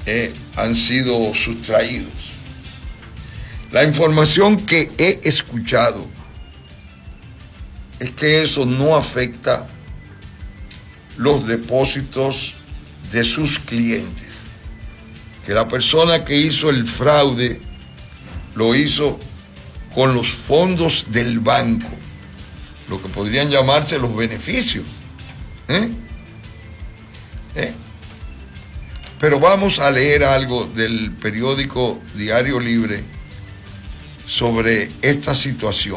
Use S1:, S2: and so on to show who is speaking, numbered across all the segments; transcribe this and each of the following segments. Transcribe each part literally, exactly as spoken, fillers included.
S1: eh, han sido sustraídos. La información que he escuchado es que eso no afecta los depósitos de sus clientes, que la persona que hizo el fraude lo hizo con los fondos del banco, lo que podrían llamarse los beneficios. ¿Eh? ¿Eh? Pero vamos a leer algo del periódico Diario Libre sobre esta situación.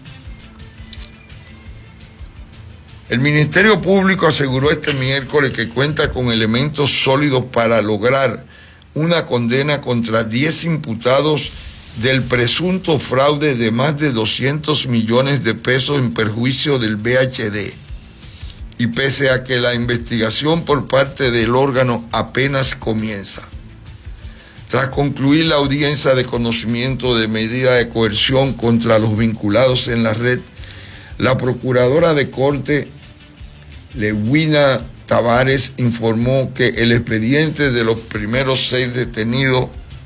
S1: El Ministerio Público aseguró este miércoles que cuenta con elementos sólidos para lograr una condena contra diez imputados del presunto fraude de más de doscientos millones de pesos en perjuicio del B H D. Y pese a que la investigación por parte del órgano apenas comienza. Tras concluir la audiencia de conocimiento de medida de coerción contra los vinculados en la red, la procuradora de corte, Lewina Tavares, informó que el expediente de los primeros seis detenidos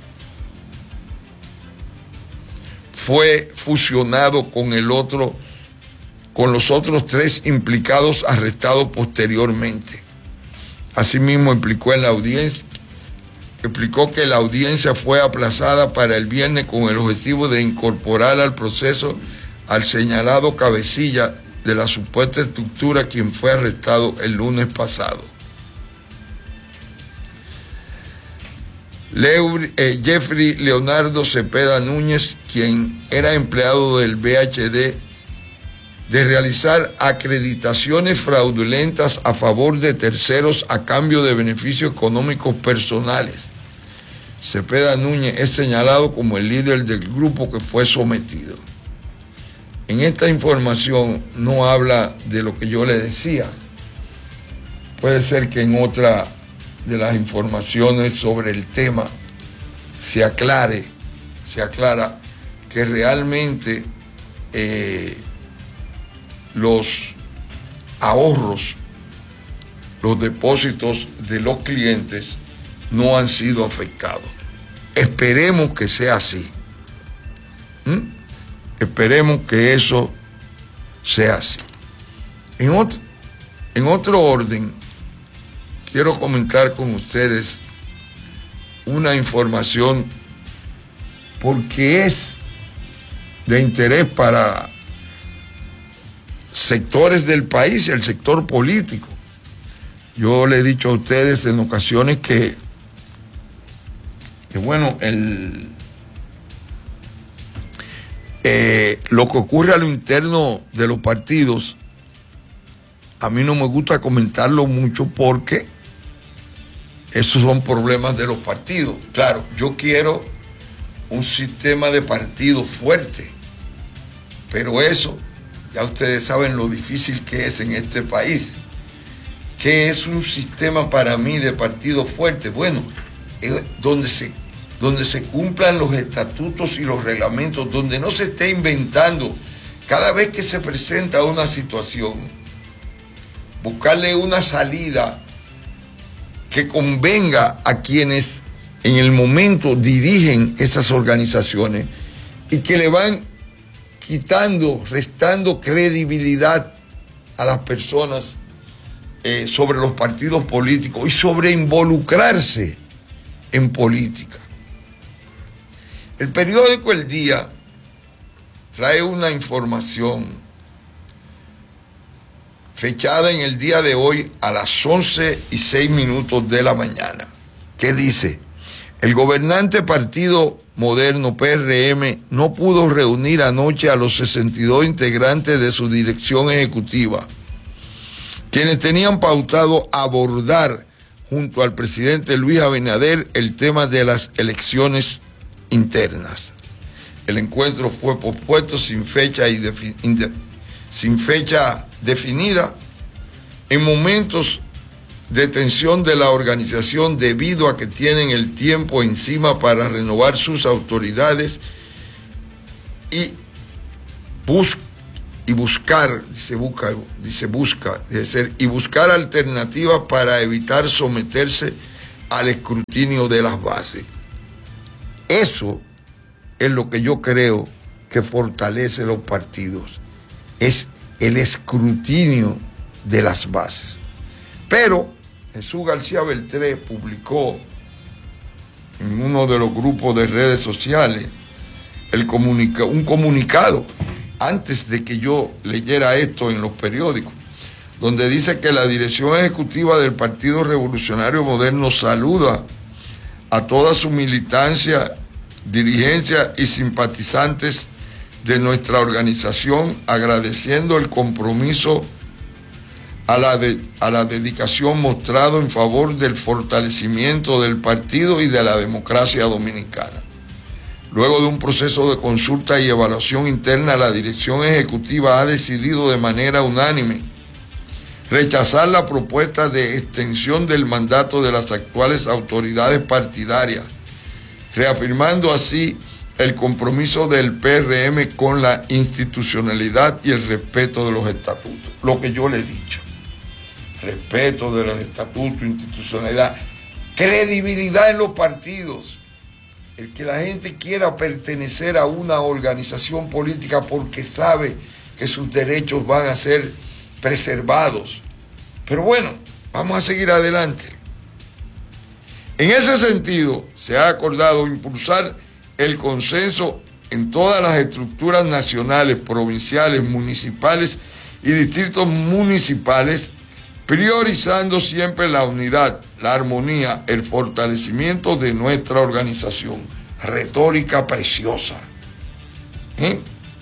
S1: fue fusionado con el otro, con los otros tres implicados arrestados posteriormente. Asimismo, explicó en la audiencia, explicó que la audiencia fue aplazada para el viernes con el objetivo de incorporar al proceso al señalado cabecilla de la supuesta estructura, quien fue arrestado el lunes pasado. Leur, eh, Jeffrey Leonardo Cepeda Núñez, quien era empleado del B H D, de realizar acreditaciones fraudulentas a favor de terceros a cambio de beneficios económicos personales. Cepeda Núñez es señalado como el líder del grupo que fue sometido. En esta información no habla de lo que yo le decía. Puede ser que en otra de las informaciones sobre el tema se aclare, se aclara que realmente eh, los ahorros, los depósitos de los clientes no han sido afectados. Esperemos que sea así. ¿Mm? Esperemos que eso sea así. En otro, en otro orden, quiero comentar con ustedes una información porque es de interés para sectores del país y el sector político. Yo le he dicho a ustedes en ocasiones que, que bueno, el, eh, lo que ocurre a lo interno de los partidos, a mí no me gusta comentarlo mucho porque esos son problemas de los partidos. Claro, yo quiero un sistema de partidos fuerte, pero eso, ya ustedes saben lo difícil que es en este país. ¿Qué es un sistema para mí de partido fuerte? Bueno, es donde se, donde se cumplan los estatutos y los reglamentos, donde no se esté inventando cada vez que se presenta una situación, buscarle una salida que convenga a quienes en el momento dirigen esas organizaciones y que le van quitando, restando credibilidad a las personas eh, sobre los partidos políticos y sobre involucrarse en política. El periódico El Día trae una información fechada en el día de hoy a las once y seis minutos de la mañana, que dice: el gobernante Partido Moderno, P R M, no pudo reunir anoche a los sesenta y dos integrantes de su dirección ejecutiva, quienes tenían pautado abordar junto al presidente Luis Abinader el tema de las elecciones internas. El encuentro fue pospuesto sin fecha, y sin fecha definida en momentos de tensión de la organización debido a que tienen el tiempo encima para renovar sus autoridades y, bus y buscar, dice busca, dice busca, debe ser, y buscar alternativas para evitar someterse al escrutinio de las bases. Eso es lo que yo creo que fortalece los partidos, es el escrutinio de las bases. Pero Jesús García Beltré publicó en uno de los grupos de redes sociales el comunica, un comunicado antes de que yo leyera esto en los periódicos, donde dice que la dirección ejecutiva del Partido Revolucionario Moderno saluda a toda su militancia, dirigencia y simpatizantes de nuestra organización, agradeciendo el compromiso a la, de, a la dedicación mostrado en favor del fortalecimiento del partido y de la democracia dominicana. Luego de un proceso de consulta y evaluación interna, la dirección ejecutiva ha decidido de manera unánime rechazar la propuesta de extensión del mandato de las actuales autoridades partidarias, reafirmando así el compromiso del P R M con la institucionalidad y el respeto de los estatutos. Lo que yo le he dicho, respeto de los estatutos, institucionalidad, credibilidad en los partidos. El que la gente quiera pertenecer a una organización política porque sabe que sus derechos van a ser preservados. Pero bueno, vamos a seguir adelante. En ese sentido, se ha acordado impulsar el consenso en todas las estructuras nacionales, provinciales, municipales y distritos municipales, priorizando siempre la unidad, la armonía, el fortalecimiento de nuestra organización. Retórica preciosa. ¿Eh?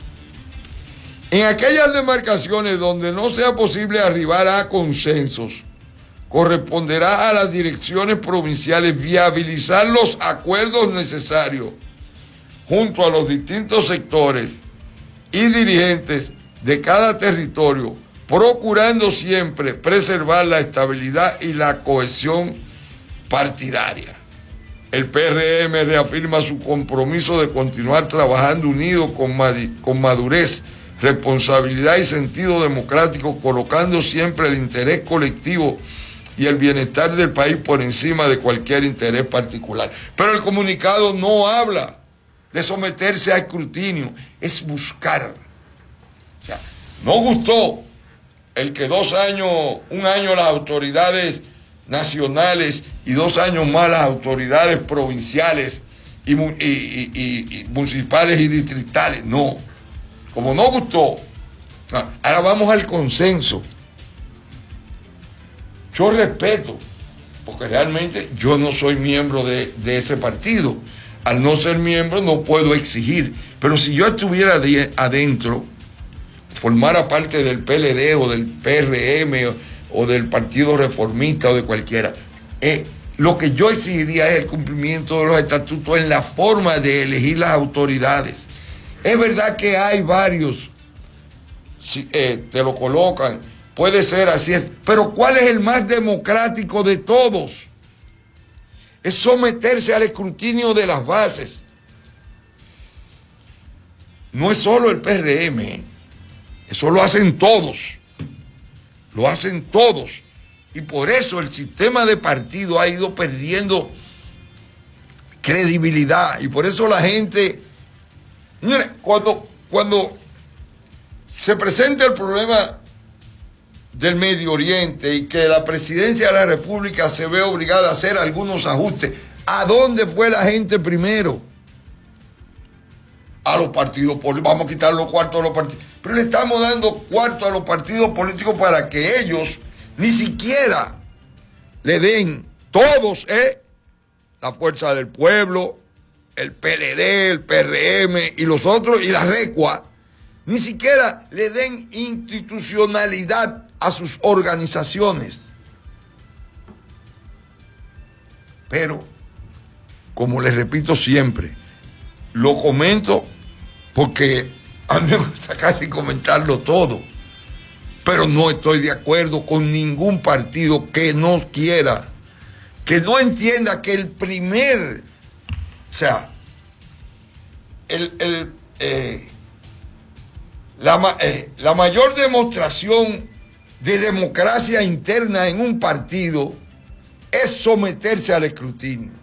S1: En aquellas demarcaciones donde no sea posible arribar a consensos, corresponderá a las direcciones provinciales viabilizar los acuerdos necesarios junto a los distintos sectores y dirigentes de cada territorio, procurando siempre preservar la estabilidad y la cohesión partidaria. El P R M reafirma su compromiso de continuar trabajando unido con, con madurez, responsabilidad y sentido democrático, colocando siempre el interés colectivo y el bienestar del país por encima de cualquier interés particular. Pero el comunicado no habla de someterse a escrutinio, es buscar. O sea, no gustó el que dos años, un año las autoridades nacionales y dos años más las autoridades provinciales y, y, y, y, y municipales y distritales. No, como no gustó, ahora vamos al consenso. Yo respeto, porque realmente yo no soy miembro de, de ese partido. Al no ser miembro no puedo exigir, pero si yo estuviera de, adentro, formara parte del P L D o del P R M o, o del Partido Reformista o de cualquiera, eh, lo que yo exigiría es el cumplimiento de los estatutos en la forma de elegir las autoridades. Es verdad que hay varios, si, eh, te lo colocan, puede ser así, es, pero ¿cuál es el más democrático de todos? Es someterse al escrutinio de las bases. No es solo el P R M, ¿eh? Eso lo hacen todos, lo hacen todos. Y por eso el sistema de partido ha ido perdiendo credibilidad. Y por eso la gente, cuando, cuando se presenta el problema del Medio Oriente y que la presidencia de la República se ve obligada a hacer algunos ajustes, ¿a dónde fue la gente primero? A los partidos políticos. Vamos a quitar los cuartos a los partidos. Pero le estamos dando cuartos a los partidos políticos para que ellos ni siquiera le den todos, ¿eh? La Fuerza del Pueblo, el P L D, el P R M y los otros, y la RECUA, ni siquiera le den institucionalidad a sus organizaciones. Pero, como les repito siempre, lo comento porque a mí me gusta casi comentarlo todo, pero no estoy de acuerdo con ningún partido que no quiera, que no entienda que el primer, o sea, el, el, eh, la, eh, la mayor demostración de democracia interna en un partido es someterse al escrutinio.